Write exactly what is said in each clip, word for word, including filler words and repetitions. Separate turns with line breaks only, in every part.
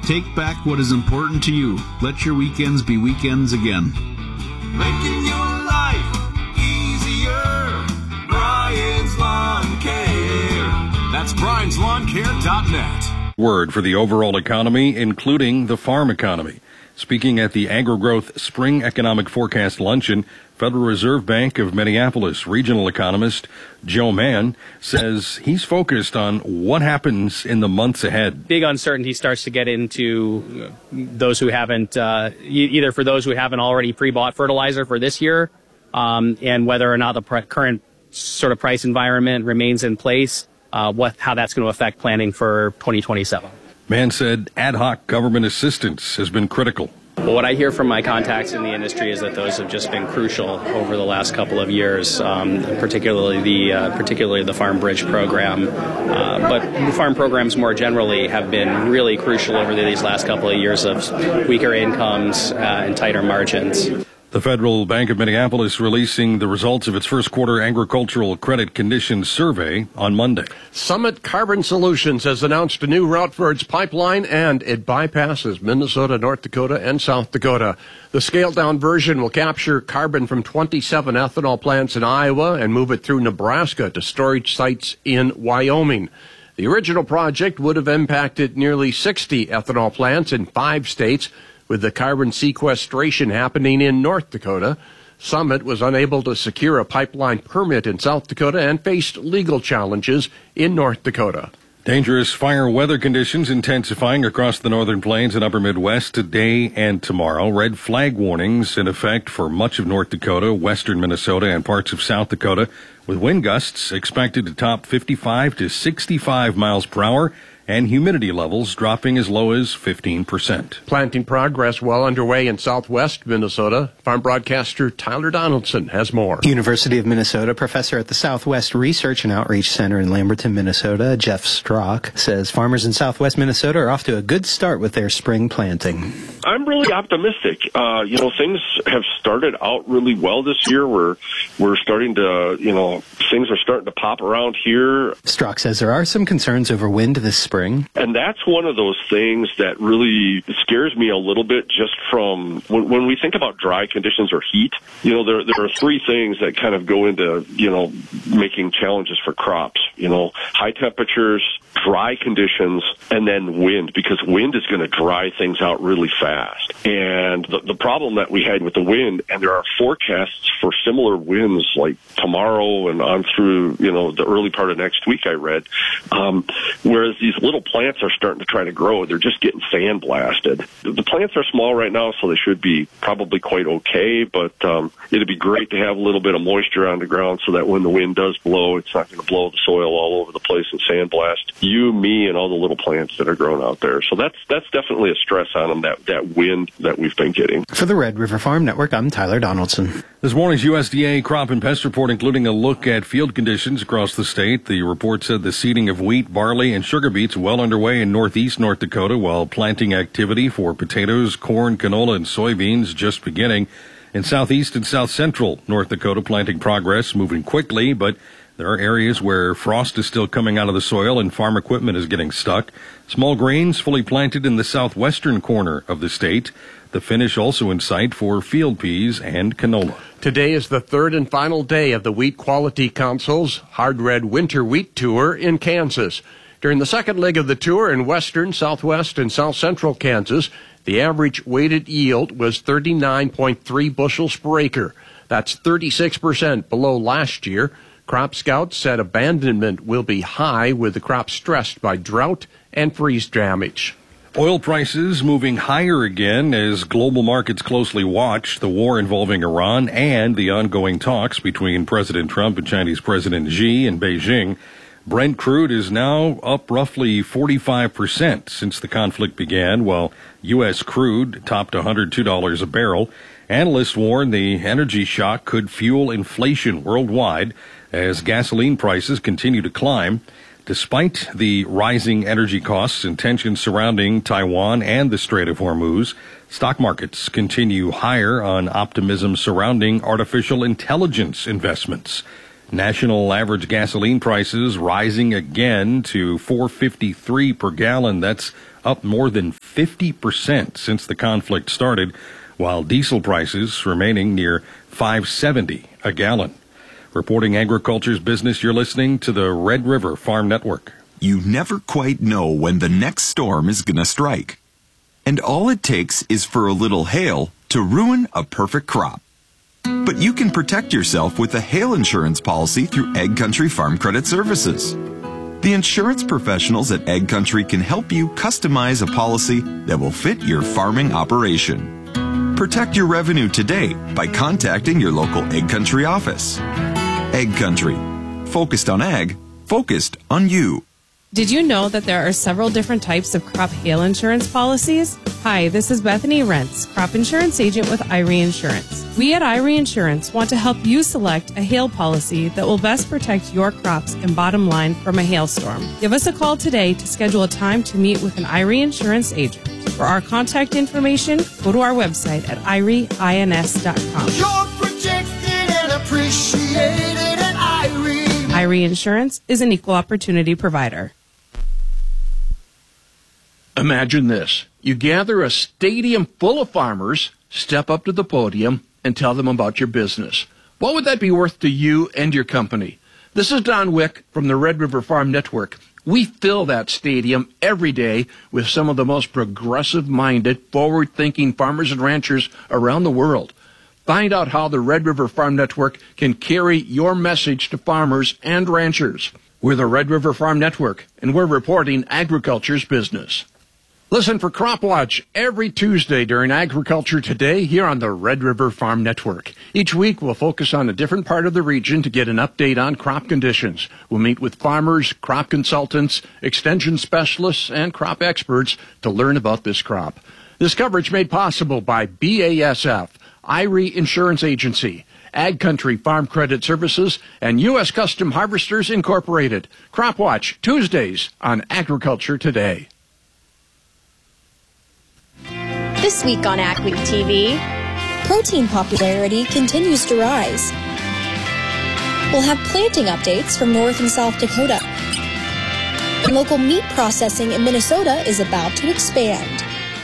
Take back what is important to you. Let your weekends be weekends again.
Making your life easier. Brian's Lawn Care. That's Brian's Lawn Care dot net.
Word for the overall economy, including the farm economy. Speaking at the AgriGrowth Spring Economic Forecast Luncheon, Federal Reserve Bank of Minneapolis regional economist Joe Mann says he's focused on what happens in the months ahead.
Big uncertainty starts to get into those who haven't, uh, either for those who haven't already pre-bought fertilizer for this year, um, and whether or not the pre- current sort of price environment remains in place, uh, what how that's going to affect planning for twenty twenty-seven.
Mann said ad hoc government assistance has been critical.
Well, what I hear from my contacts in the industry is that those have just been crucial over the last couple of years, um, particularly the uh, particularly the Farm Bridge program. Uh, but farm programs more generally have been really crucial over these last couple of years of weaker incomes uh, and tighter margins.
The Federal Bank of Minneapolis releasing the results of its first quarter agricultural credit conditions survey on Monday.
Summit Carbon Solutions has announced a new route for its pipeline, and it bypasses Minnesota, North Dakota, and South Dakota. The scaled-down version will capture carbon from twenty-seven ethanol plants in Iowa and move it through Nebraska to storage sites in Wyoming. The original project would have impacted nearly sixty ethanol plants in five states, with the carbon sequestration happening in North Dakota. Summit was unable to secure a pipeline permit in South Dakota and faced legal challenges in North Dakota.
Dangerous fire weather conditions intensifying across the northern plains and upper Midwest today and tomorrow. Red flag warnings in effect for much of North Dakota, western Minnesota, and parts of South Dakota, with wind gusts expected to top fifty-five to sixty-five miles per hour, and humidity levels dropping as low as fifteen percent.
Planting progress well underway in southwest Minnesota. Farm broadcaster Tyler Donaldson has more.
University of Minnesota professor at the Southwest Research and Outreach Center in Lamberton, Minnesota, Jeff Strock, says farmers in southwest Minnesota are off to a good start with their spring planting.
I'm really optimistic. Uh, you know, things have started out really well this year. We're, we're starting to, you know, things are starting to pop around here.
Strock says there are some concerns over wind this spring.
And that's one of those things that really scares me a little bit, just from when, when we think about dry conditions or heat. You know, there there are three things that kind of go into, you know, making challenges for crops. You know, high temperatures, dry conditions, and then wind, because wind is going to dry things out really fast. And the, the problem that we had with the wind, and there are forecasts for similar winds like tomorrow and on through, you know, the early part of next week, I read, um, whereas these little plants are starting to try to grow. They're just getting sandblasted. The plants are small right now, so they should be probably quite okay, but um, it'd be great to have a little bit of moisture on the ground so that when the wind does blow, it's not going to blow the soil all over the place and sandblast you, me, and all the little plants that are growing out there. So that's that's definitely a stress on them, that, that wind that we've been getting.
For the Red River Farm Network, I'm Tyler Donaldson.
This morning's U S D A crop and pest report, including a look at field conditions across the state. The report said the seeding of wheat, barley, and sugar beets well underway in northeast North Dakota, while planting activity for potatoes, corn, canola, and soybeans just beginning. In southeast and south central North Dakota, planting progress moving quickly, but there are areas where frost is still coming out of the soil and farm equipment is getting stuck. Small grains fully planted in the southwestern corner of the state. The finish also in sight for field peas and canola.
Today is the third and final day of the Wheat Quality Council's Hard Red Winter Wheat Tour in Kansas. During the second leg of the tour in western, southwest, and south central Kansas, the average weighted yield was thirty-nine point three bushels per acre. That's thirty-six percent below last year. Crop Scouts said abandonment will be high, with the crop stressed by drought and freeze damage.
Oil prices moving higher again as global markets closely watch the war involving Iran and the ongoing talks between President Trump and Chinese President Xi in Beijing. Brent crude is now up roughly forty-five percent since the conflict began, while U S crude topped one hundred two dollars a barrel. Analysts warn the energy shock could fuel inflation worldwide as gasoline prices continue to climb. Despite the rising energy costs and tensions surrounding Taiwan and the Strait of Hormuz, stock markets continue higher on optimism surrounding artificial intelligence investments. National average gasoline prices rising again to four fifty-three per gallon. That's up more than fifty fifty percent since the conflict started, while diesel prices remaining near five seventy a gallon. Reporting Agriculture's Business, you're listening to the Red River Farm Network.
You never quite know when the next storm is going to strike. And all it takes is for a little hail to ruin a perfect crop. But you can protect yourself with a hail insurance policy through Ag Country Farm Credit Services. The insurance professionals at Ag Country can help you customize a policy that will fit your farming operation. Protect your revenue today by contacting your local Ag Country office. Ag Country. Focused on ag, focused on you.
Did you know that there are several different types of crop hail insurance policies? Hi, this is Bethany Rentz, crop insurance agent with I R E Insurance. We at I R E Insurance want to help you select a hail policy that will best protect your crops and bottom line from a hailstorm. Give us a call today to schedule a time to meet with an I R E Insurance agent. For our contact information, go to our website at I R E ins dot com.
You're protected and appreciated at I R E.
I R E Insurance is an equal opportunity provider.
Imagine this. You gather a stadium full of farmers, step up to the podium, and tell them about your business. What would that be worth to you and your company? This is Don Wick from the Red River Farm Network. We fill that stadium every day with some of the most progressive-minded, forward-thinking farmers and ranchers around the world. Find out how the Red River Farm Network can carry your message to farmers and ranchers. We're the Red River Farm Network, and we're reporting agriculture's business. Listen for Crop Watch every Tuesday during Agriculture Today here on the Red River Farm Network. Each week we'll focus on a different part of the region to get an update on crop conditions. We'll meet with farmers, crop consultants, extension specialists, and crop experts to learn about this crop. This coverage made possible by B A S F, I R E Insurance Agency, Ag Country Farm Credit Services, and U S Custom Harvesters Incorporated. Crop Watch, Tuesdays on Agriculture Today.
This week on Ag Week T V, protein popularity continues to rise. We'll have planting updates from North and South Dakota. And local meat processing in Minnesota is about to expand.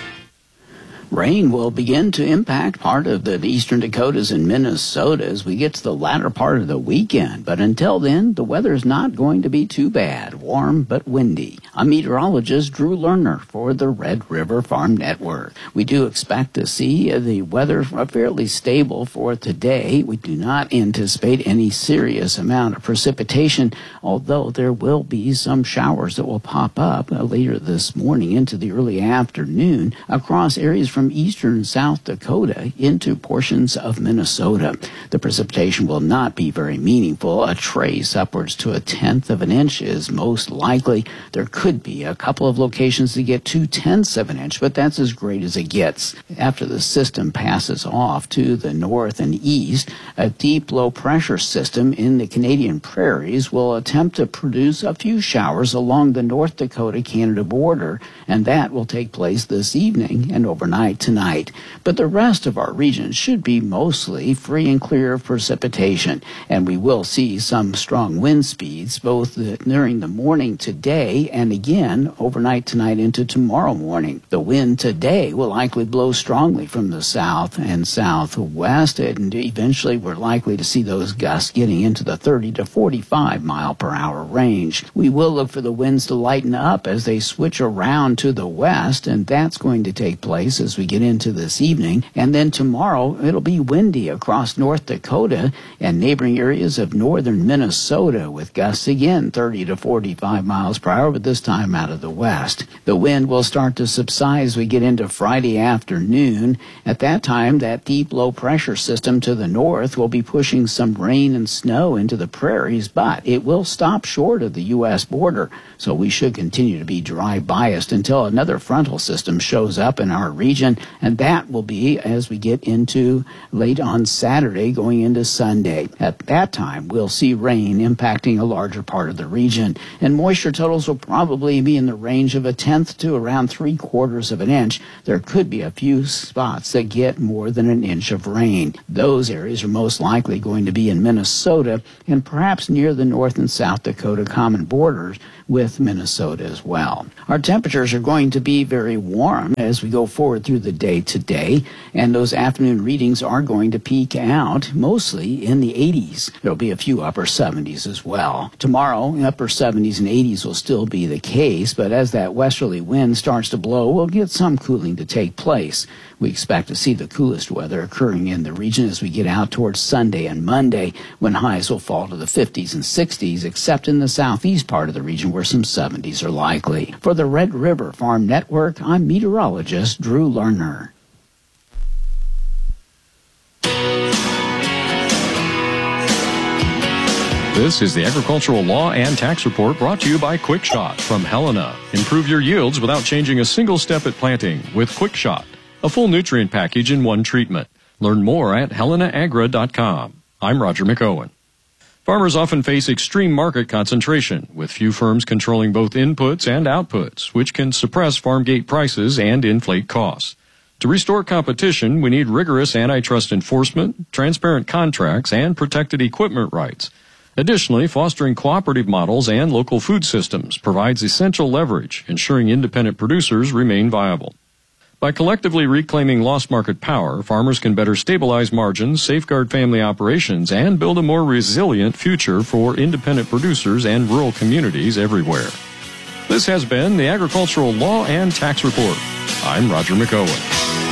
Rain will begin to impact part of the eastern Dakotas and Minnesota as we get to the latter part of the weekend. But until then, the weather is not going to be too bad. Warm but windy. I'm meteorologist Drew Lerner for the Red River Farm Network. We do expect to see the weather fairly stable for today. We do not anticipate any serious amount of precipitation, although there will be some showers that will pop up later this morning into the early afternoon across areas from eastern South Dakota into portions of Minnesota. The precipitation will not be very meaningful. A trace upwards to a tenth of an inch is most likely. There could be a couple of locations that get two tenths of an inch, but that's as great as it gets. After the system passes off to the north and east, a deep low pressure system in the Canadian prairies will attempt to produce a few showers along the North Dakota-Canada border, and that will take place this evening and overnight tonight. But the rest of our region should be mostly free and clear of precipitation, and we will see some strong wind speeds both the, during the morning today and again overnight tonight into tomorrow morning. The wind today will likely blow strongly from the south and southwest, and eventually we're likely to see those gusts getting into the thirty to forty-five mile per hour range. We will look for the winds to lighten up as they switch around to the west, and that's going to take place as we get into this evening. And then tomorrow it'll be windy across North Dakota and neighboring areas of northern Minnesota with gusts again thirty to forty-five miles per hour, but this time out of the west. The wind will start to subside as we get into Friday afternoon. At that time, that deep low pressure system to the north will be pushing some rain and snow into the prairies, but it will stop short of the U S border, so we should continue to be dry biased until another frontal system shows up in our region. region, and that will be as we get into late on Saturday going into Sunday. At that time, we'll see rain impacting a larger part of the region, and moisture totals will probably be in the range of a tenth to around three quarters of an inch. There could be a few spots that get more than an inch of rain. Those areas are most likely going to be in Minnesota and perhaps near the North and South Dakota common borders with Minnesota as well. Our temperatures are going to be very warm as we go forward through the day today, and those afternoon readings are going to peak out mostly in the eighties. There'll be a few upper seventies as well. Tomorrow, upper seventies and eighties will still be the case, but as that westerly wind starts to blow, we'll get some cooling to take place. We expect to see the coolest weather occurring in the region as we get out towards Sunday and Monday, when highs will fall to the fifties and sixties, except in the southeast part of the region where some seventies are likely. For the Red River Farm Network, I'm meteorologist Drew Lerner.
This is the Agricultural Law and Tax Report brought to you by QuickShot from Helena. Improve your yields without changing a single step at planting with QuickShot, a full nutrient package in one treatment. Learn more at helena agra dot com. I'm Roger McOwen. Farmers often face extreme market concentration, with few firms controlling both inputs and outputs, which can suppress farm gate prices and inflate costs. To restore competition, we need rigorous antitrust enforcement, transparent contracts, and protected equipment rights. Additionally, fostering cooperative models and local food systems provides essential leverage, ensuring independent producers remain viable. By collectively reclaiming lost market power, farmers can better stabilize margins, safeguard family operations, and build a more resilient future for independent producers and rural communities everywhere. This has been the Agricultural Law and Tax Report. I'm Roger McOwen.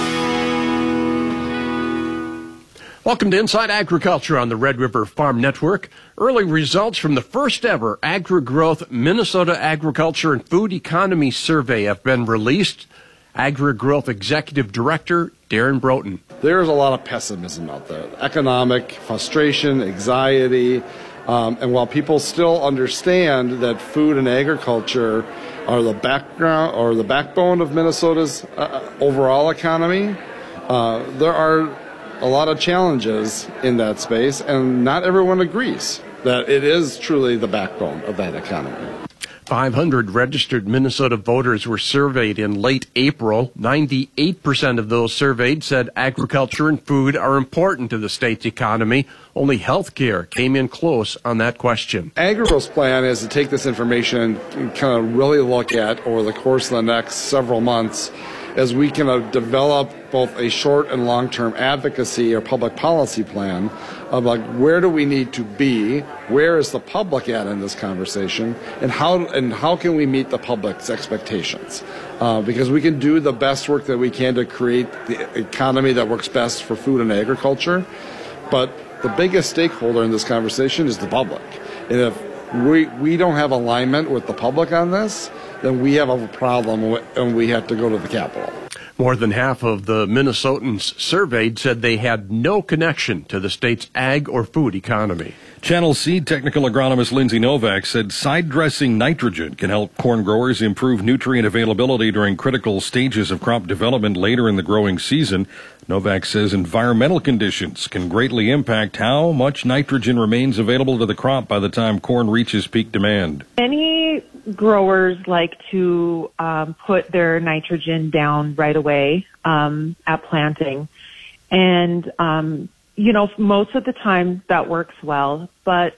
Welcome to Inside Agriculture on the Red River Farm Network. Early results from the first ever AgriGrowth Minnesota Agriculture and Food Economy Survey have been released. AgriGrowth Executive Director Darren Broughton.
There's a lot of pessimism out there, economic frustration, anxiety, um, and while people still understand that food and agriculture are the background or the backbone of Minnesota's uh, overall economy, uh, there are a lot of challenges in that space, and not everyone agrees that it is truly the backbone of that economy.
five hundred registered Minnesota voters were surveyed in late April. ninety-eight percent of those surveyed said agriculture and food are important to the state's economy. Only health care came in close on that question.
AgriGrowth's plan is to take this information and kind of really look at over the course of the next several months as we can uh, develop both a short and long-term advocacy or public policy plan of like where do we need to be, where is the public at in this conversation, and how and how can we meet the public's expectations? Uh, because we can do the best work that we can to create the economy that works best for food and agriculture, but the biggest stakeholder in this conversation is the public. And if we we don't have alignment with the public on this, then we have a problem and we have to go to the Capitol.
More than half of the Minnesotans surveyed said they had no connection to the state's ag or food economy.
Channel Seed technical agronomist Lindsay Novak said side dressing nitrogen can help corn growers improve nutrient availability during critical stages of crop development later in the growing season. Novak says environmental conditions can greatly impact how much nitrogen remains available to the crop by the time corn reaches peak demand.
Many growers like to um, put their nitrogen down right away um, at planting. And, um, you know, most of the time that works well, but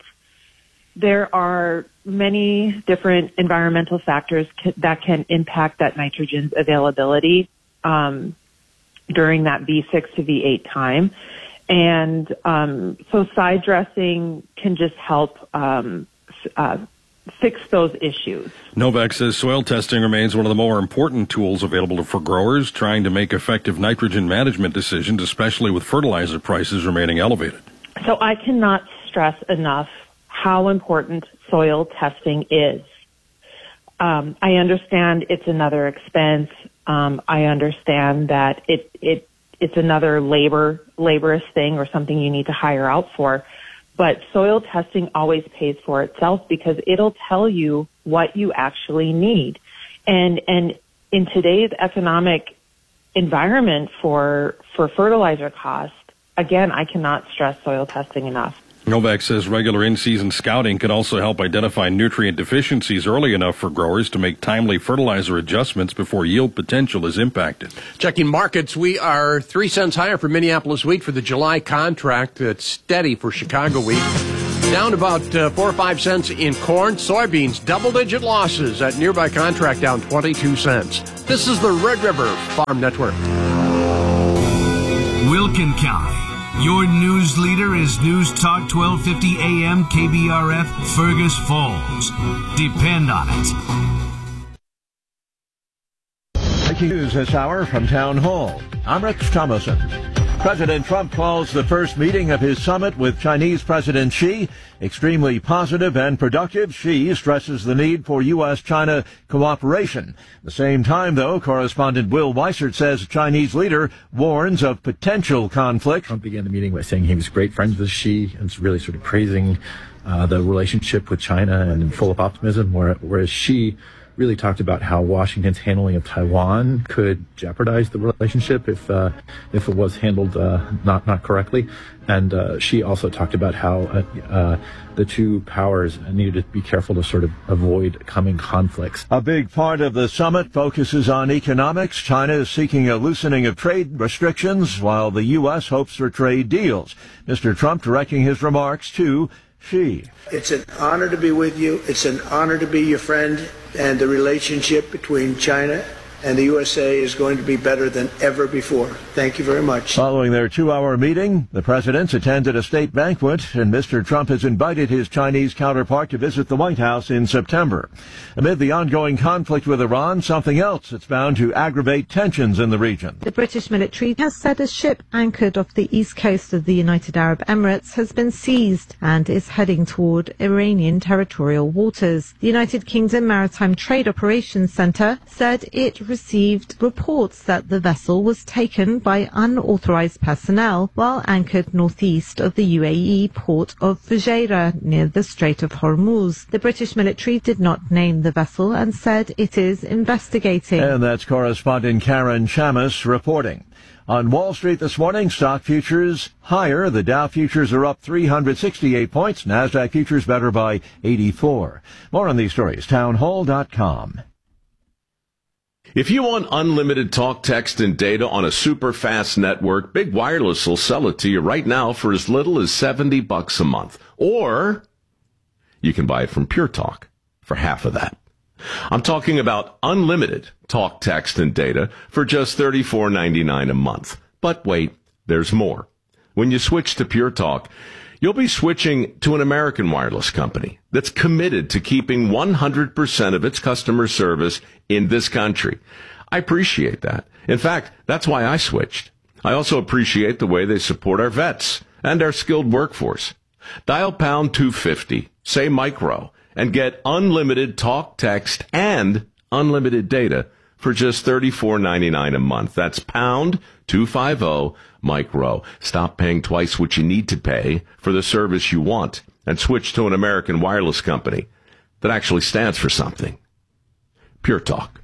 there are many different environmental factors ca- that can impact that nitrogen's availability um, during that V six to V eight time. And um, so side dressing can just help um, uh, fix those issues.
Novak says soil testing remains one of the more important tools available for growers trying to make effective nitrogen management decisions, especially with fertilizer prices remaining elevated.
So I cannot stress enough how important soil testing is. Um, I understand it's another expense. Um, I understand that it, it it's another labor laborious thing or something you need to hire out for. But soil testing always pays for itself because it'll tell you what you actually need. And and in today's economic environment for for fertilizer costs, again, I cannot stress soil testing enough.
Novak says regular in-season scouting can also help identify nutrient deficiencies early enough for growers to make timely fertilizer adjustments before yield potential is impacted.
Checking markets, we are three cents higher for Minneapolis wheat for the July contract. It's steady for Chicago wheat. Down about uh, four or five cents in corn. Soybeans, double-digit losses at nearby contract, down twenty-two cents. This is the Red River Farm Network.
Wilkin County. Your news leader is News Talk twelve fifty A M K B R F Fergus Falls. Depend on it.
Breaking news this hour from Town Hall. I'm Rich Thomason. President Trump calls the first meeting of his summit with Chinese President Xi extremely positive and productive. Xi stresses the need for U S China cooperation. At the same time, though, correspondent Will Weissert says the Chinese leader warns of potential conflict.
Trump began the meeting by saying he was great friends with Xi and really sort of praising uh, the relationship with China and full of optimism, whereas Xi really talked about how Washington's handling of Taiwan could jeopardize the relationship if uh, if it was handled uh, not not correctly. And uh, she also talked about how uh, uh, the two powers needed to be careful to sort of avoid coming conflicts.
A big part of the summit focuses on economics. China is seeking a loosening of trade restrictions, while the U S hopes for trade deals. Mister Trump directing his remarks to Xi.
It's an honor to be with you. It's an honor to be your friend. And the relationship between China and the U S A is going to be better than ever before. Thank you very much.
Following their two-hour meeting, the presidents attended a state banquet, and Mister Trump has invited his Chinese counterpart to visit the White House in September. Amid the ongoing conflict with Iran, something else that's bound to aggravate tensions in the region.
The British military has said a ship anchored off the east coast of the United Arab Emirates has been seized and is heading toward Iranian territorial waters. The United Kingdom Maritime Trade Operations Centre said it received reports that the vessel was taken by unauthorized personnel while anchored northeast of the U A E port of Fujairah near the Strait of Hormuz. The British military did not name the vessel and said it is investigating.
And that's correspondent Karen Chamis reporting. On Wall Street this morning, stock futures higher. The Dow futures are up three hundred sixty-eight points. NASDAQ futures better by eighty-four. More on these stories, townhall dot com.
If you want unlimited talk, text, and data on a super fast network, Big Wireless will sell it to you right now for as little as seventy bucks a month. Or you can buy it from Pure Talk for half of that. I'm talking about unlimited talk, text, and data for just thirty-four ninety-nine a month. But wait, there's more. When you switch to Pure Talk, you'll be switching to an American wireless company that's committed to keeping one hundred percent of its customer service in this country. I appreciate that. In fact, that's why I switched. I also appreciate the way they support our vets and our skilled workforce. Dial pound two fifty, say micro, and get unlimited talk, text, and unlimited data for just thirty-four ninety-nine a month. That's pound two fifty micro. Stop paying twice what you need to pay for the service you want and switch to an American wireless company that actually stands for something. Pure Talk.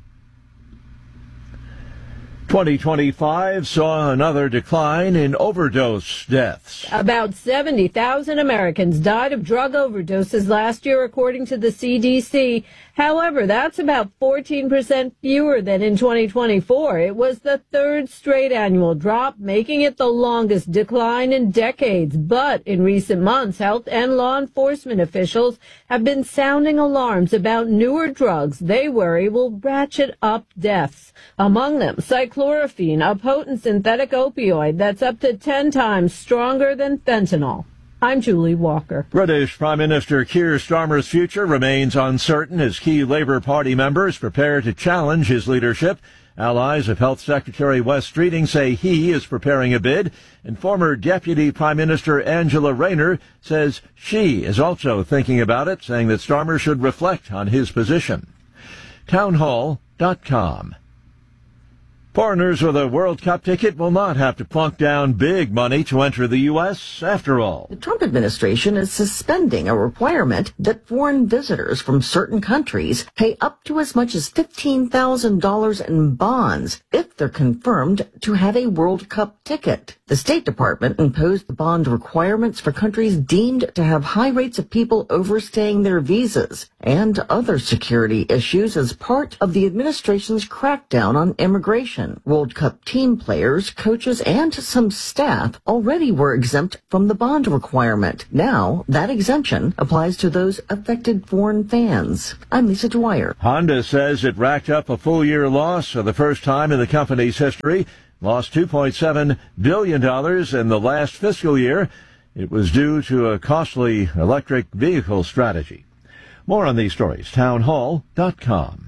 twenty twenty-five saw another decline in overdose deaths.
About seventy thousand Americans died of drug overdoses last year, according to the C D C. However, that's about fourteen percent fewer than in twenty twenty-four. It was the third straight annual drop, making it the longest decline in decades. But in recent months, health and law enforcement officials have been sounding alarms about newer drugs they worry will ratchet up deaths. Among them, cyclorphine, a potent synthetic opioid that's up to ten times stronger than fentanyl. I'm Julie Walker.
British Prime Minister Keir Starmer's future remains uncertain as key Labour Party members prepare to challenge his leadership. Allies of Health Secretary Wes Streeting say he is preparing a bid, and former Deputy Prime Minister Angela Rayner says she is also thinking about it, saying that Starmer should reflect on his position. townhall dot com. Foreigners with a World Cup ticket will not have to plunk down big money to enter the U S after all.
The Trump administration is suspending a requirement that foreign visitors from certain countries pay up to as much as fifteen thousand dollars in bonds if they're confirmed to have a World Cup ticket. The State Department imposed the bond requirements for countries deemed to have high rates of people overstaying their visas and other security issues as part of the administration's crackdown on immigration. World Cup team players, coaches, and some staff already were exempt from the bond requirement. Now, that exemption applies to those affected foreign fans. I'm Lisa Dwyer.
Honda says it racked up a full-year loss for the first time in the company's history. Lost two point seven billion dollars in the last fiscal year. It was due to a costly electric vehicle strategy. More on these stories, townhall dot com.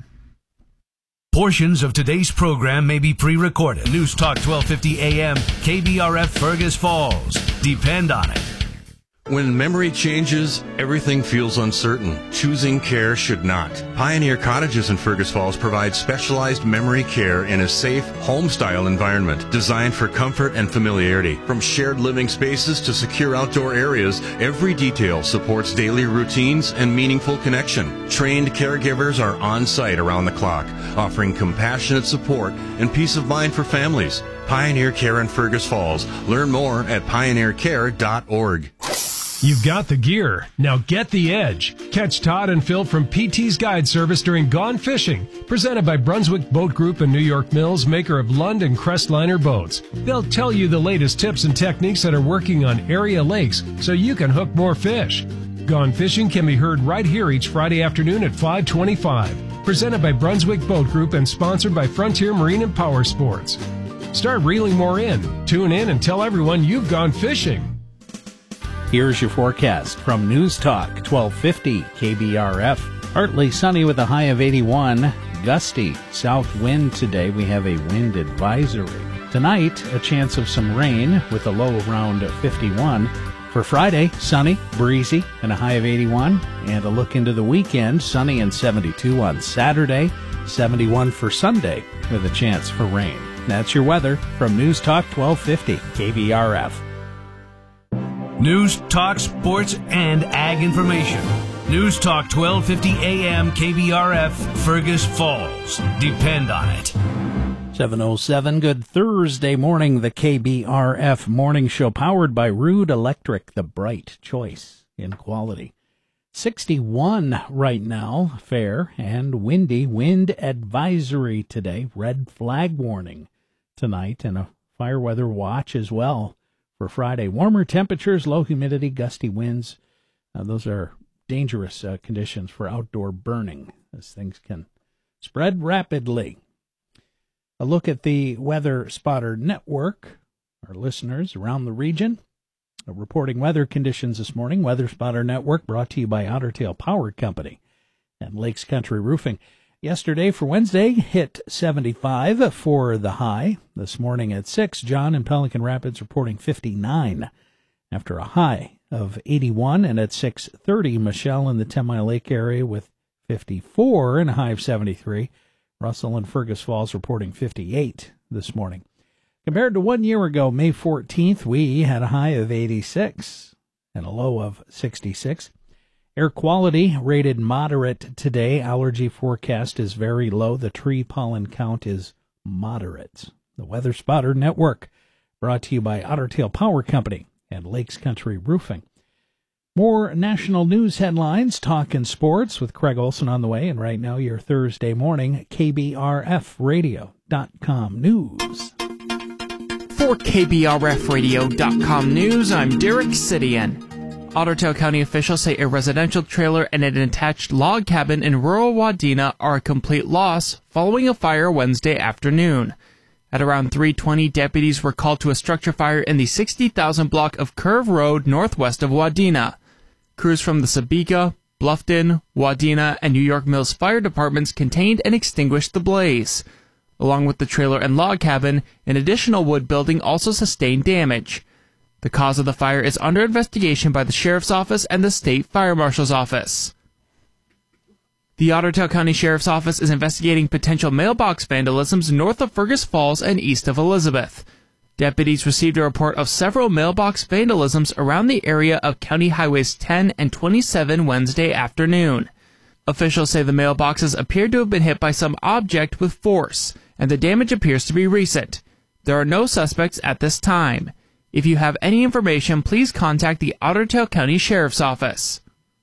Portions of today's program may be pre-recorded. News Talk twelve fifty A M, K B R F Fergus Falls. Depend on it.
When memory changes, everything feels uncertain. Choosing care should not. Pioneer Cottages in Fergus Falls provide specialized memory care in a safe, home-style environment designed for comfort and familiarity. From shared living spaces to secure outdoor areas, every detail supports daily routines and meaningful connection. Trained caregivers are on site around the clock, offering compassionate support and peace of mind for families. Pioneer Care in Fergus Falls. Learn more at pioneer care dot org.
You've got the gear. Now get the edge. Catch Todd and Phil from P T's Guide Service during Gone Fishing, presented by Brunswick Boat Group and New York Mills, maker of Lund and Crestliner boats. They'll tell you the latest tips and techniques that are working on area lakes so you can hook more fish. Gone Fishing can be heard right here each Friday afternoon at five twenty-five. Presented by Brunswick Boat Group and sponsored by Frontier Marine and Power Sports. Start reeling more in. Tune in and tell everyone you've gone fishing.
Here's your forecast from News Talk twelve fifty K B R F. Partly sunny with a high of eighty-one. Gusty south wind today. We have a wind advisory. Tonight, a chance of some rain with a low around fifty-one. For Friday, sunny, breezy, and a high of eighty-one. And a look into the weekend, sunny and seventy-two on Saturday, seventy-one for Sunday with a chance for rain. That's your weather from News Talk twelve fifty K B R F.
News, talk, sports, and ag information. News Talk twelve fifty A M K B R F, Fergus Falls. Depend on it.
seven oh seven, good Thursday morning. The K B R F morning show powered by Rude Electric, the bright choice in quality. sixty-one right now, fair and windy. Wind advisory today. Red flag warning tonight and a fire weather watch as well. For Friday, warmer temperatures, low humidity, gusty winds. Uh, those are dangerous uh, conditions for outdoor burning, as things can spread rapidly. A look at the Weather Spotter Network. Our listeners around the region are reporting weather conditions this morning. Weather Spotter Network brought to you by Otter Tail Power Company and Lakes Country Roofing. Yesterday for Wednesday, hit seventy-five for the high. This morning at six, John in Pelican Rapids reporting fifty-nine after a high of eighty-one. And at six thirty, Michelle in the Ten Mile Lake area with fifty-four and a high of seventy-three. Russell and Fergus Falls reporting fifty-eight this morning. Compared to one year ago, May fourteenth, we had a high of eighty-six and a low of sixty-six. Air quality rated moderate today. Allergy forecast is very low. The tree pollen count is moderate. The Weather Spotter Network brought to you by Otter Tail Power Company and Lakes Country Roofing. More national news headlines, talk and sports with Craig Olson on the way. And right now, your Thursday morning K B R F radio dot com news.
For K B R F radio dot com news, I'm Derek Sidian. Otter Tail County officials say a residential trailer and an attached log cabin in rural Wadena are a complete loss following a fire Wednesday afternoon. At around three twenty, deputies were called to a structure fire in the sixty thousand block of Curve Road northwest of Wadena. Crews from the Sabika, Bluffton, Wadena, and New York Mills fire departments contained and extinguished the blaze. Along with the trailer and log cabin, an additional wood building also sustained damage. The cause of the fire is under investigation by the Sheriff's Office and the State Fire Marshal's Office. The Ottertail County Sheriff's Office is investigating potential mailbox vandalisms north of Fergus Falls and east of Elizabeth. Deputies received a report of several mailbox vandalisms around the area of County Highways ten and twenty-seven Wednesday afternoon. Officials say the mailboxes appear to have been hit by some object with force, and the damage appears to be recent. There are no suspects at this time. If you have any information, please contact the Ottertail County Sheriff's Office.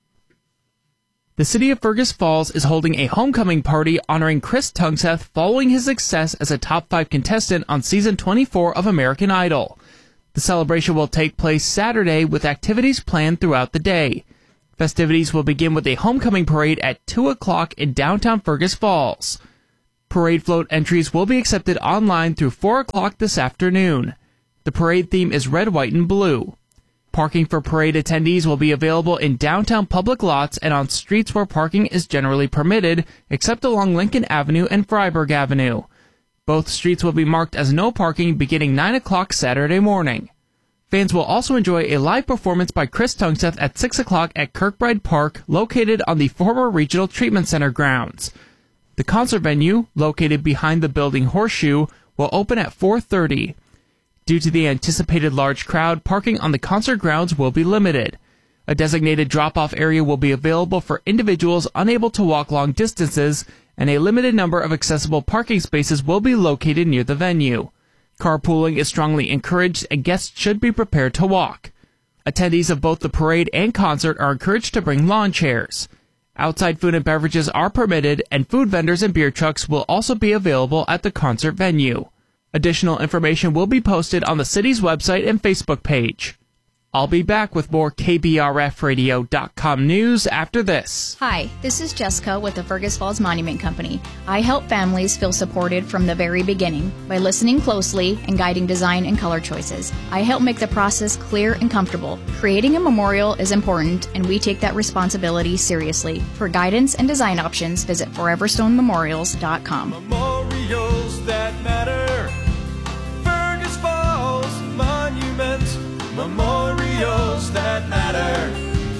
The city of Fergus Falls is holding a homecoming party honoring Chris Tungseth following his success as a top five contestant on season twenty-four of American Idol. The celebration will take place Saturday with activities planned throughout the day. Festivities will begin with a homecoming parade at two o'clock in downtown Fergus Falls. Parade float entries will be accepted online through four o'clock this afternoon. The parade theme is red, white, and blue. Parking for parade attendees will be available in downtown public lots and on streets where parking is generally permitted, except along Lincoln Avenue and Freiburg Avenue. Both streets will be marked as no parking beginning nine o'clock Saturday morning. Fans will also enjoy a live performance by Chris Tungseth at six o'clock at Kirkbride Park, located on the former Regional Treatment Center grounds. The concert venue, located behind the building Horseshoe, will open at four thirty. Due to the anticipated large crowd, parking on the concert grounds will be limited. A designated drop-off area will be available for individuals unable to walk long distances, and a limited number of accessible parking spaces will be located near the venue. Carpooling is strongly encouraged, and guests should be prepared to walk. Attendees of both the parade and concert are encouraged to bring lawn chairs. Outside food and beverages are permitted, and food vendors and beer trucks will also be available at the concert venue. Additional information will be posted on the city's website and Facebook page. I'll be back with more K B R F radio dot com news after this.
Hi, this is Jessica with the Fergus Falls Monument Company. I help families feel supported from the very beginning by listening closely and guiding design and color choices. I help make the process clear and comfortable. Creating a memorial is important, and we take that responsibility seriously. For guidance and design options, visit forever stone memorials dot com.
Memorials that matter. Fergus Falls Monument. Memorials that matter.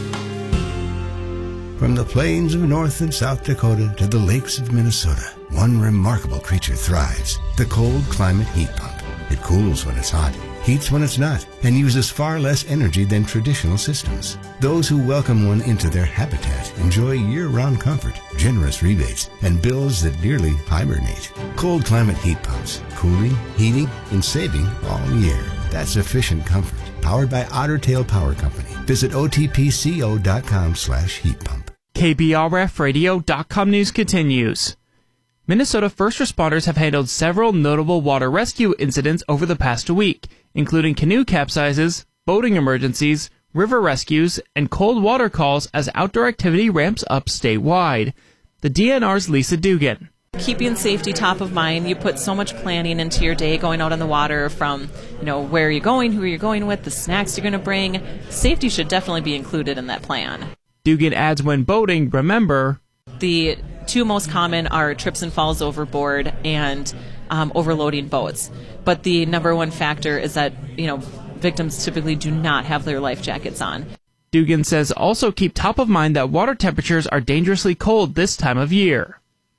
From the plains of North and South Dakota to the lakes of Minnesota, one remarkable creature thrives, the cold climate heat pump. It cools when it's hot, heats when it's not, and uses far less energy than traditional systems. Those who welcome one into their habitat enjoy year-round comfort, generous rebates, and bills that nearly hibernate. Cold climate heat pumps, cooling, heating, and saving all year. That's efficient comfort. Powered by Ottertail Power Company. Visit O T P C O dot com slash heat pump.
K B R F radio dot com news continues. Minnesota first responders have handled several notable water rescue incidents over the past week, including canoe capsizes, boating emergencies, river rescues, and cold water calls as outdoor activity ramps up statewide. The D N R's Lisa Dugan.
Keeping safety top of mind, you put so much planning into your day going out on the water, from, you know, where you're going, who you're going with, the snacks you're going to bring. Safety should definitely be included in that plan.
Dugan adds, when boating, remember,
the two most common are trips and falls overboard and um, overloading boats. But the number one factor is that, you know, victims typically do not have their life jackets on.
Dugan says also keep top of mind that water temperatures are dangerously cold this time of year.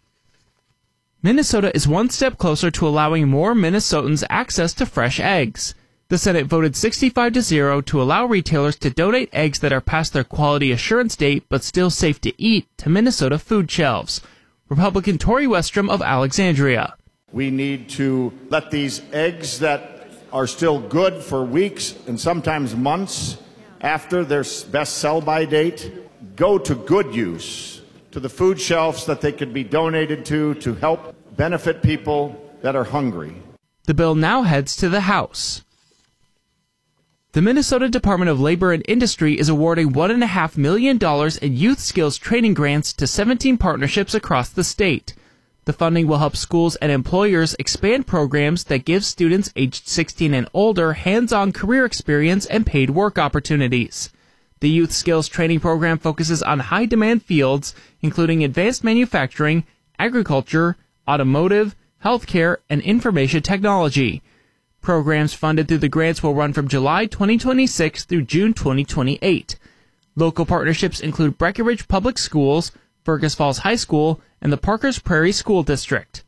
Minnesota is one step closer to allowing more Minnesotans access to fresh eggs. The Senate voted sixty-five to zero to allow retailers to donate eggs that are past their quality assurance date but still safe to eat to Minnesota food shelves. Republican Tori Westrom of Alexandria.
We need to let these eggs that are still good for weeks and sometimes months after their best sell-by date go to good use, to the food shelves that they could be donated to to help benefit people that are hungry.
The bill now heads to the House. The Minnesota Department of Labor and Industry is awarding one point five million dollars in youth skills training grants to seventeen partnerships across the state. The funding will help schools and employers expand programs that give students aged sixteen and older hands-on career experience and paid work opportunities. The Youth Skills Training Program focuses on high-demand fields, including advanced manufacturing, agriculture, automotive, healthcare, and information technology. Programs funded through the grants will run from July twenty twenty-six through June twenty twenty-eight. Local partnerships include Breckenridge Public Schools, Fergus Falls High School, and the Parkers Prairie School District.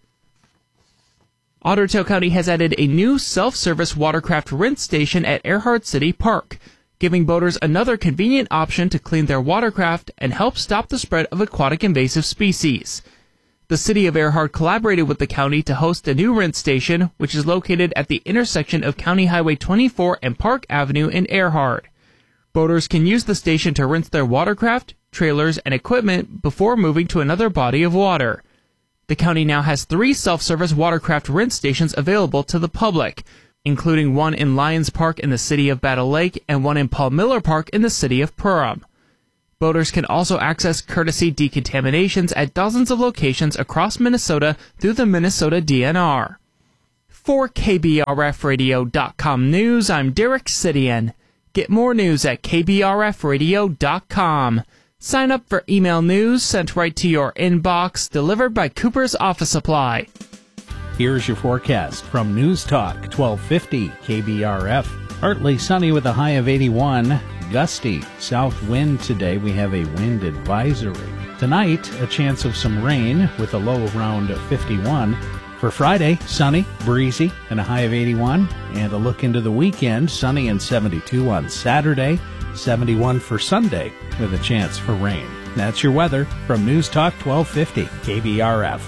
Otter Tail County has added a new self-service watercraft rinse station at Earhart City Park, giving boaters another convenient option to clean their watercraft and help stop the spread of aquatic invasive species. The city of Earhart collaborated with the county to host a new rinse station, which is located at the intersection of County Highway twenty-four and Park Avenue in Earhart. Boaters can use the station to rinse their watercraft, trailers, and equipment before moving to another body of water. The county now has three self-service watercraft rinse stations available to the public, including one in Lions Park in the city of Battle Lake and one in Paul Miller Park in the city of Perham. Boaters can also access courtesy decontaminations at dozens of locations across Minnesota through the Minnesota D N R. For K B R F radio dot com News, I'm Derek Sidian. Get more news at K B R F radio dot com. Sign up for email news sent right to your inbox, delivered by Cooper's Office Supply.
Here's your forecast from News Talk twelve fifty K B R F. Partly sunny with a high of eighty-one. Gusty south wind today. We have a wind advisory. Tonight, a chance of some rain with a low around fifty-one. For Friday, sunny, breezy, and a high of eighty-one. And a look into the weekend, sunny and seventy-two on Saturday, seventy-one for Sunday with a chance for rain. That's your weather from News Talk twelve fifty K B R F.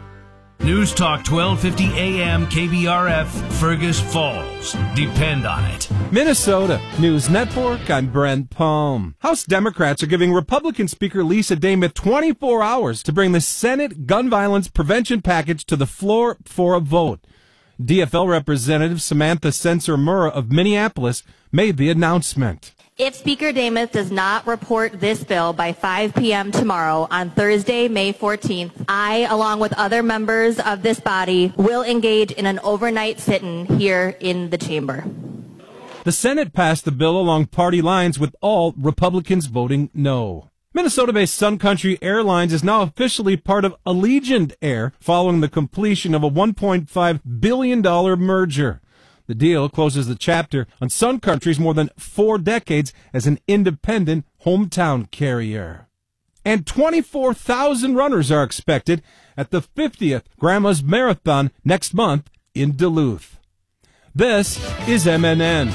News Talk twelve fifty A M K B R F, Fergus Falls. Depend on it.
Minnesota News Network, I'm Brent Palm. House Democrats are giving Republican Speaker Lisa Damith twenty-four hours to bring the Senate gun violence prevention package to the floor for a vote. D F L Representative Samantha Sensor-Murrah of Minneapolis made the announcement.
If Speaker Damith does not report this bill by five p.m. tomorrow on Thursday, May fourteenth, I, along with other members of this body, will engage in an overnight sit-in here in the chamber.
The Senate passed the bill along party lines with all Republicans voting no. Minnesota-based Sun Country Airlines is now officially part of Allegiant Air following the completion of a one point five billion dollars merger. The deal closes the chapter on Sun Country's more than four decades as an independent hometown carrier. And twenty-four thousand runners are expected at the fiftieth Grandma's Marathon next month in Duluth. This is M N N.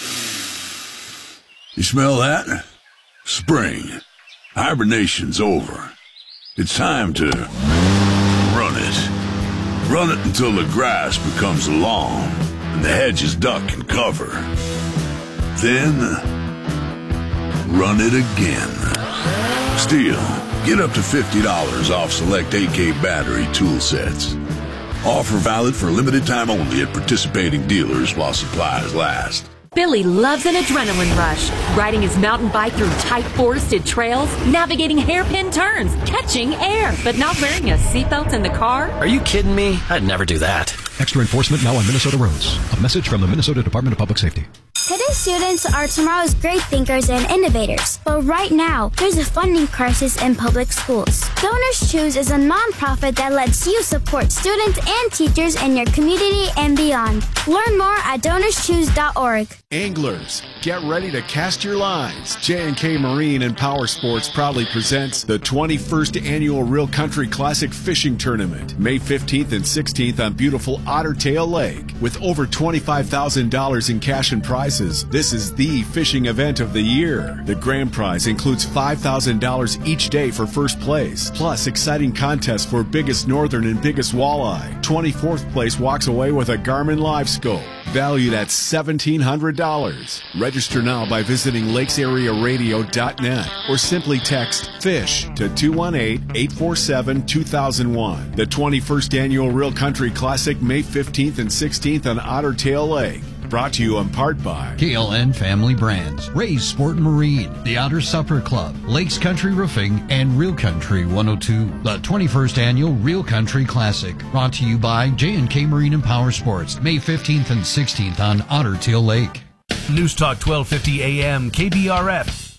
You smell that? Spring. Hibernation's over. It's time to run it. Run it until the grass becomes long and the hedges duck and cover. Then, run it again. Stihl, get up to fifty dollars off select A K battery tool sets. Offer valid for a limited time only at participating dealers while supplies last.
Billy loves an adrenaline rush, riding his mountain bike through tight forested trails, navigating hairpin turns, catching air, but not wearing a seatbelt in the car.
Are you kidding me? I'd never do that.
Extra enforcement now on Minnesota roads. A message from the Minnesota Department of Public Safety.
Today's students are tomorrow's great thinkers and innovators. But right now, there's a funding crisis in public schools. Donors Choose is a nonprofit that lets you support students and teachers in your community and beyond. Learn more at donors choose dot org.
Anglers, get ready to cast your lines. J and K Marine and Power Sports proudly presents the twenty-first Annual Real Country Classic Fishing Tournament, May fifteenth and sixteenth on beautiful Otter Tail Lake. With over twenty-five thousand dollars in cash and prizes, this is the fishing event of the year. The grand prize includes five thousand dollars each day for first place, plus exciting contests for biggest northern and biggest walleye. twenty-fourth place walks away with a Garmin Live Scope, valued at seventeen hundred dollars. Register now by visiting lakes area radio dot net or simply text FISH to two one eight, eight four seven, two thousand one. The twenty-first Annual Real Country Classic, May fifteenth and sixteenth on Otter Tail Lake. Brought to you in part by
K L N Family Brands, Ray's Sport and Marine, the Otter Supper Club, Lakes Country Roofing, and Real Country one oh two. The twenty-first Annual Real Country Classic, brought to you by J and K Marine and Power Sports, May fifteenth and sixteenth on Otter Tail Lake.
News Talk twelve fifty A M K B R F.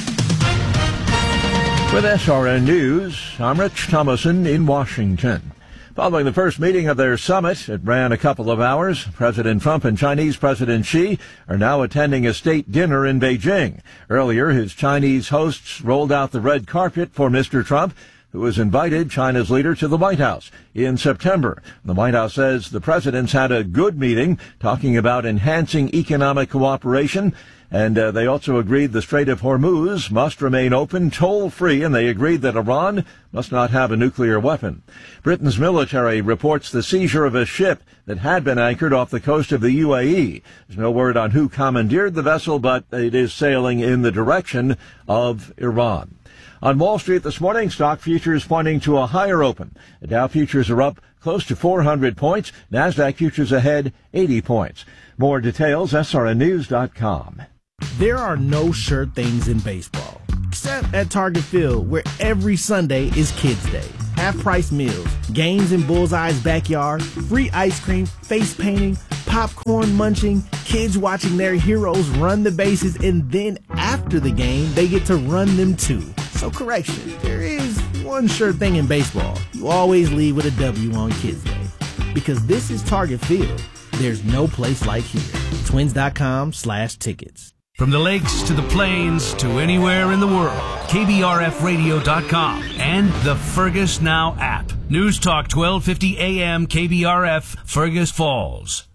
With S R N News, I'm Rich Thomason in Washington. Following the first meeting of their summit, it ran a couple of hours. President Trump and Chinese President Xi are now attending a state dinner in Beijing. Earlier, his Chinese hosts rolled out the red carpet for Mister Trump. who has invited China's leader to the White House in September. The White House says the presidents had a good meeting talking about enhancing economic cooperation. And uh, they also agreed the Strait of Hormuz must remain open, toll-free, and they agreed that Iran must not have a nuclear weapon. Britain's military reports the seizure of a ship that had been anchored off the coast of the U A E. There's no word on who commandeered the vessel, but it is sailing in the direction of Iran. On Wall Street this morning, stock futures pointing to a higher open. The Dow futures are up close to four hundred points. NASDAQ futures ahead eighty points. More details, S R N news dot com.
There are no sure things in baseball, except at Target Field, where every Sunday is Kids Day. Half-price meals, games in Bullseye's backyard, free ice cream, face painting, popcorn munching, kids watching their heroes run the bases, and then after the game, they get to run them too. So correction, there is one sure thing in baseball. You always leave with a W on Kids Day. Because this is Target Field. There's no place like here. Twins.com slash tickets.
From the lakes to the plains to anywhere in the world, K B R F radio dot com and the Fergus Now app. News Talk twelve fifty A M K B R F, Fergus Falls.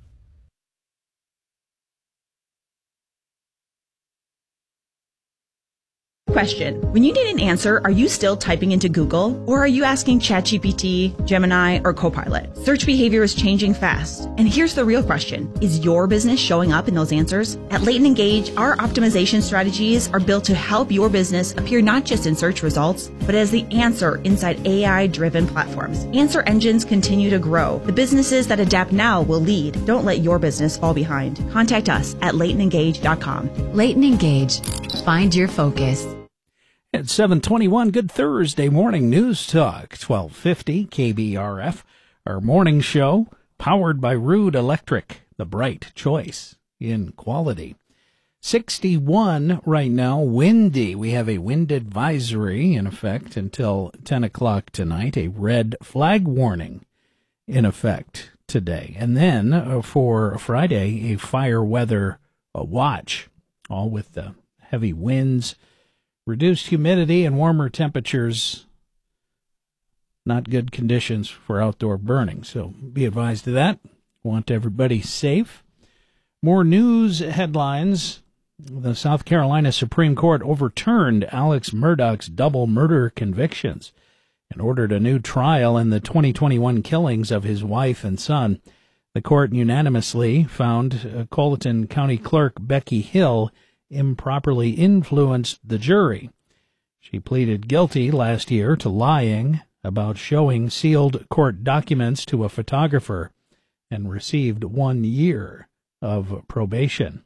Question. When you need an answer, are you still typing into Google? Or are you asking ChatGPT, Gemini, or Copilot? Search behavior is changing fast. And here's the real question. Is your business showing up in those answers? At Leighton Engage, our optimization strategies are built to help your business appear not just in search results, but as the answer inside A I-driven platforms. Answer engines continue to grow. The businesses that adapt now will lead. Don't let your business fall behind. Contact us at Leighton Engage dot com.
Leighton Engage. Find your focus.
At seven twenty-one, good Thursday morning News Talk, twelve fifty K B R F. Our morning show, powered by Rude Electric, the bright choice in quality. sixty-one right now, windy. We have a wind advisory in effect until ten o'clock tonight, a red flag warning in effect today. And then uh, for Friday, a fire weather uh, watch, all with the heavy winds, reduced humidity, and warmer temperatures. Not good conditions for outdoor burning, so be advised of that. Want everybody safe. More news headlines. The South Carolina Supreme Court overturned Alex Murdaugh's double murder convictions and ordered a new trial in the twenty twenty-one killings of his wife and son. The court unanimously found uh, Colleton County Clerk Becky Hill improperly influenced the jury. She pleaded guilty last year to lying about showing sealed court documents to a photographer and received one year of probation.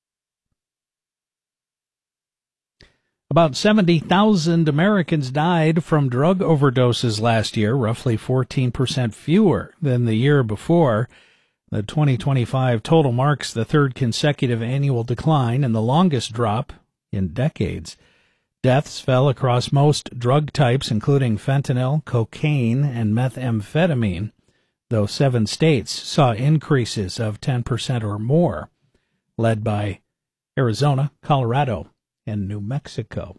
About seventy thousand Americans died from drug overdoses last year, roughly fourteen percent fewer than the year before. The twenty twenty-five total marks the third consecutive annual decline and the longest drop in decades. Deaths fell across most drug types, including fentanyl, cocaine, and methamphetamine, though seven states saw increases of ten percent or more, led by Arizona, Colorado, and New Mexico.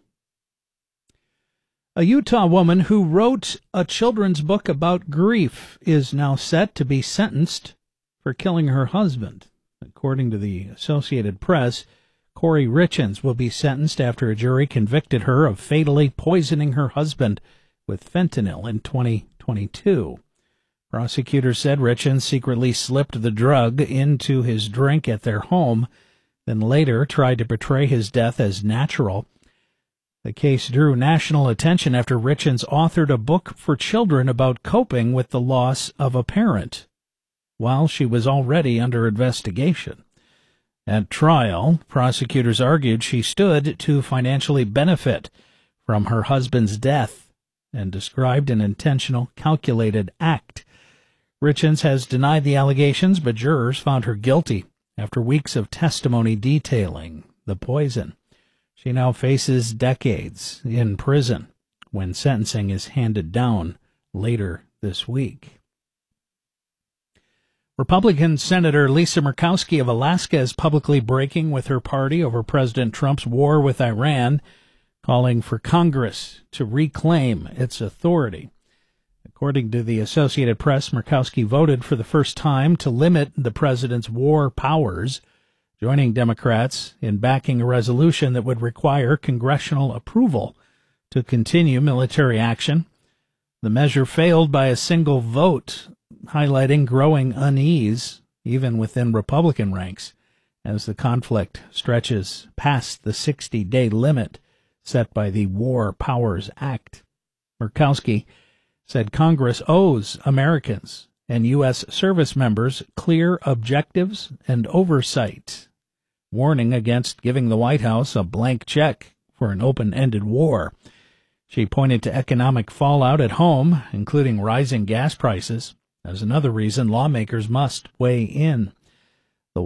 A Utah woman who wrote a children's book about grief is now set to be sentenced for killing her husband. According to the Associated Press, Corey Richens will be sentenced after a jury convicted her of fatally poisoning her husband with fentanyl in twenty twenty-two. Prosecutors said Richens secretly slipped the drug into his drink at their home, then later tried to portray his death as natural. The case drew national attention after Richens authored a book for children about coping with the loss of a parent, while she was already under investigation. At trial, prosecutors argued she stood to financially benefit from her husband's death and described an intentional, calculated act. Richens has denied the allegations, but jurors found her guilty after weeks of testimony detailing the poison. She now faces decades in prison when sentencing is handed down later this week. Republican Senator Lisa Murkowski of Alaska is publicly breaking with her party over President Trump's war with Iran, calling for Congress to reclaim its authority. According to the Associated Press, Murkowski voted for the first time to limit the president's war powers, joining Democrats in backing a resolution that would require congressional approval to continue military action. The measure failed by a single vote, highlighting growing unease, even within Republican ranks, as the conflict stretches past the sixty-day limit set by the War Powers Act. Murkowski said Congress owes Americans and U S service members clear objectives and oversight, warning against giving the White House a blank check for an open-ended war. She pointed to economic fallout at home, including rising gas prices, as another reason lawmakers must weigh in.